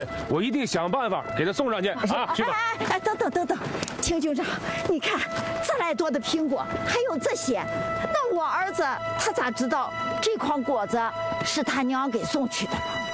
我一定想办法给他送上去啊！去吧。 哎，等，秦局长，你看这来多的苹果，还有这些，那我儿子他咋知道这筐果子是他娘给送去的呢？